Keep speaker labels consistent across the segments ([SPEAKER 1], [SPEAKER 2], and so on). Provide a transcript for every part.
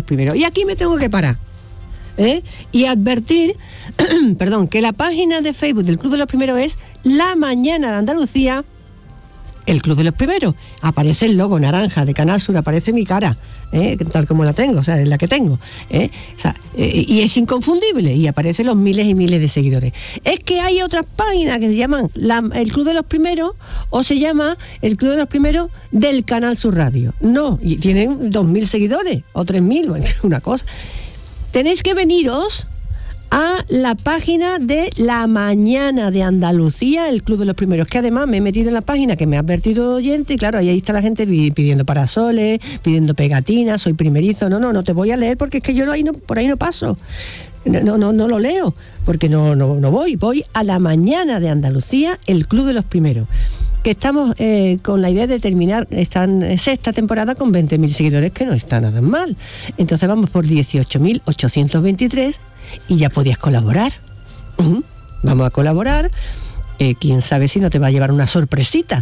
[SPEAKER 1] Primeros. Y aquí me tengo que parar, y advertir, perdón, que la página de Facebook del Club de los Primeros es La Mañana de Andalucía, el Club de los Primeros. Aparece el logo naranja de Canal Sur, aparece mi cara, tal como la tengo, o sea, es la que tengo, y es inconfundible, y aparecen los miles y miles de seguidores. Es que hay otras páginas que se llaman el Club de los Primeros, o se llama el Club de los Primeros del Canal Sur Radio. No, y tienen 2.000 seguidores, o 3.000, bueno, una cosa. Tenéis que veniros a la página de La Mañana de Andalucía, el Club de los Primeros, que además me he metido en la página que me ha advertido oyente, y claro, ahí está la gente pidiendo parasoles, pidiendo pegatinas, soy primerizo. No te voy a leer, porque es que yo por ahí no paso. No lo leo, porque no voy a La Mañana de Andalucía, el Club de los Primeros, que estamos con la idea de terminar esta sexta temporada con 20.000 seguidores, que no está nada mal. Entonces vamos por 18.823 y ya podías colaborar. Vamos a colaborar. Quién sabe si no te va a llevar una sorpresita.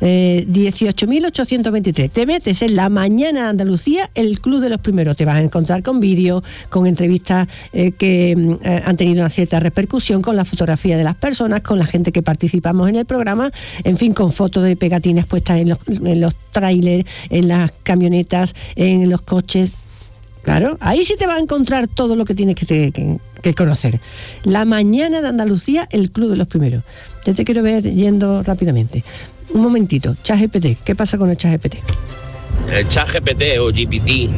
[SPEAKER 1] 18.823. Te metes en La Mañana de Andalucía, el Club de los Primeros. Te vas a encontrar con vídeos, con entrevistas que han tenido una cierta repercusión, con la fotografía de las personas, con la gente que participamos en el programa, en fin, con fotos de pegatinas puestas en los trailers, en las camionetas, en los coches. Claro, ahí sí te va a encontrar todo lo que tienes que conocer. La Mañana de Andalucía, el Club de los Primeros. Ya te quiero ver yendo rápidamente. Un momentito, ChatGPT, ¿qué pasa con el ChatGPT?
[SPEAKER 2] El ChatGPT o GPT,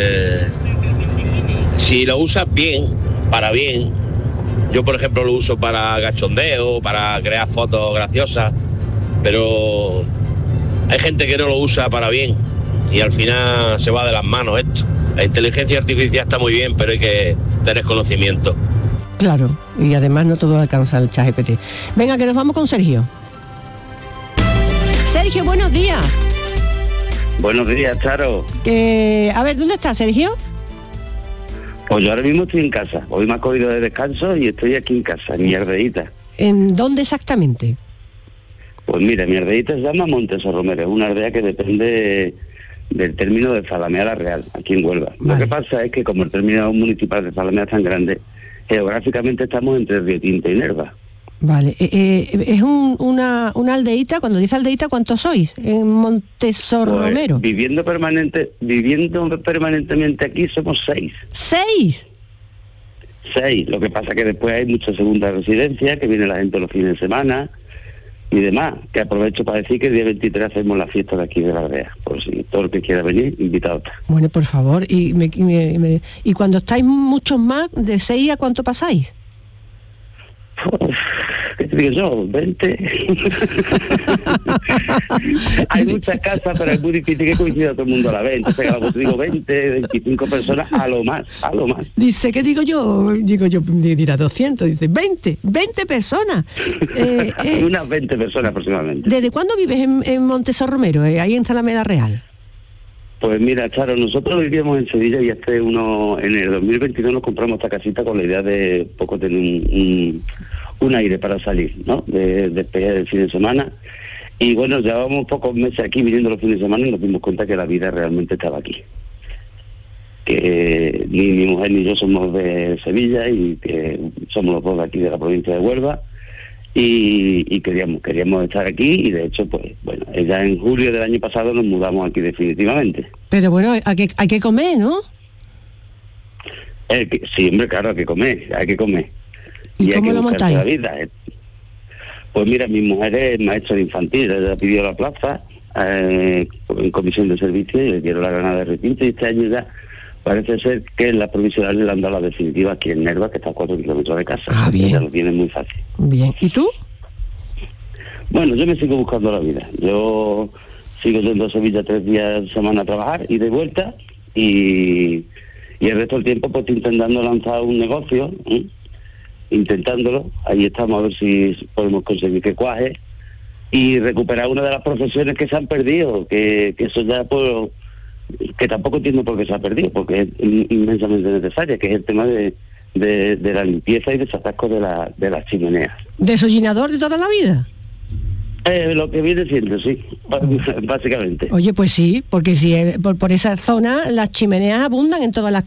[SPEAKER 2] si lo usas bien, para bien, yo por ejemplo lo uso para cachondeo, para crear fotos graciosas, pero hay gente que no lo usa para bien y al final se va de las manos esto. La inteligencia artificial está muy bien, pero hay que tener conocimiento.
[SPEAKER 1] Claro, y además no todo alcanza el ChatGPT. Venga, que nos vamos con Sergio. Sergio, buenos días.
[SPEAKER 3] Buenos días, Charo.
[SPEAKER 1] A ver, ¿dónde estás, Sergio?
[SPEAKER 3] Pues yo ahora mismo estoy en casa. Hoy me ha cogido de descanso y estoy aquí en casa, en mi aldeíta.
[SPEAKER 1] ¿En dónde exactamente?
[SPEAKER 3] Pues mira, mi aldeíta se llama Montesorromero, es una aldea que depende del término de Zalamea la Real, aquí en Huelva. Vale. Lo que pasa es que como el término municipal de Zalamea es tan grande, geográficamente estamos entre Río Tinto y Nerva. Vale,
[SPEAKER 1] es una aldeíta. Cuando dice aldeíta, ¿cuántos sois en Montesorromero?
[SPEAKER 3] Pues, viviendo permanentemente aquí somos 6.
[SPEAKER 1] ¿6?
[SPEAKER 3] 6, lo que pasa que después hay mucha segunda residencia, que viene la gente los fines de semana y demás, que aprovecho para decir que el día 23 hacemos la fiesta de aquí de la aldea, por si todo el que quiera venir, invitado está.
[SPEAKER 1] Bueno, por favor, y cuando estáis muchos más, ¿de 6 a cuánto pasáis?
[SPEAKER 3] ¿Qué te digo yo? 20. Hay muchas casas, pero es muy difícil que coincida todo el mundo a la vez. Entonces, claro, te digo 20, 25 personas a lo más.
[SPEAKER 1] Dice, ¿qué digo yo? Dirá 200, dice 20 personas.
[SPEAKER 3] Unas 20 personas aproximadamente.
[SPEAKER 1] ¿Desde cuándo vives en Montesorromero, ahí en Zalamea Real?
[SPEAKER 3] Pues mira, Charo, nosotros vivíamos en Sevilla y en el 2022 nos compramos esta casita con la idea de poco tener un aire para salir, ¿no? De despegar el fin de semana. Y bueno, llevábamos pocos meses aquí viniendo los fines de semana y nos dimos cuenta que la vida realmente estaba aquí. Que ni mi mujer ni yo somos de Sevilla y que somos los dos de aquí de la provincia de Huelva. Y queríamos estar aquí y de hecho, pues bueno, ya en julio del año pasado nos mudamos aquí definitivamente.
[SPEAKER 1] Pero bueno, hay que comer, ¿no?
[SPEAKER 3] Sí, hombre, claro, hay que comer.
[SPEAKER 1] ¿Y cómo lo montáis?
[SPEAKER 3] La vida. Pues mira, mi mujer es maestra de infantil, ella pidió la plaza en comisión de servicio y le dieron la granada de retinto, y este año ya parece ser que las provisionales le han dado la definitiva aquí en Nerva, que está a 4 kilómetros de casa.
[SPEAKER 1] Ah, bien.
[SPEAKER 3] Ya lo tiene muy fácil.
[SPEAKER 1] Bien. ¿Y tú?
[SPEAKER 3] Bueno, yo me sigo buscando la vida. Yo sigo yendo a Sevilla 3 días a la semana a trabajar y de vuelta, y el resto del tiempo pues estoy intentando lanzar un negocio, intentándolo. Ahí estamos a ver si podemos conseguir que cuaje y recuperar una de las profesiones que se han perdido, que eso ya pues, que tampoco entiendo por qué se ha perdido, porque es inmensamente necesaria, que es el tema de la limpieza y desatasco de las chimeneas.
[SPEAKER 1] ¿Desollinador de toda la vida?
[SPEAKER 3] Lo que viene siendo, sí, básicamente.
[SPEAKER 1] Oye, pues sí, porque si por esa zona las chimeneas abundan en todas las